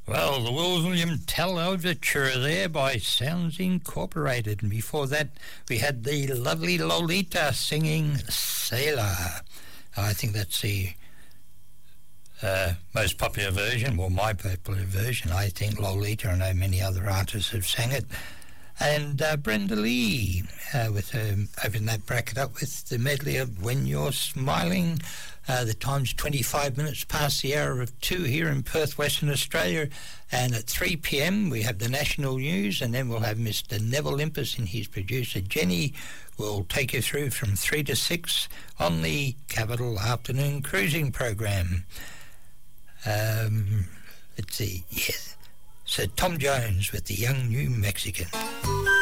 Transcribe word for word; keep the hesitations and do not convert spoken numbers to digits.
Well, the William Tell Overture there by Sounds Incorporated. And before that, we had the lovely Lolita singing Sailor. I think that's the uh, most popular version, well, my popular version. I think Lolita, I know many other artists have sang it. And uh, Brenda Lee, uh, with her, open that bracket up with the medley of When You're Smiling. Uh, the time's twenty-five minutes past the hour of two here in Perth, Western Australia. And at three p.m. we have the national news, and then we'll have Mister Neville Limpus and his producer Jenny will take you through from three to six on the Capital Afternoon Cruising Program. Um, let's see, yes. So Tom Jones with the Young New Mexican.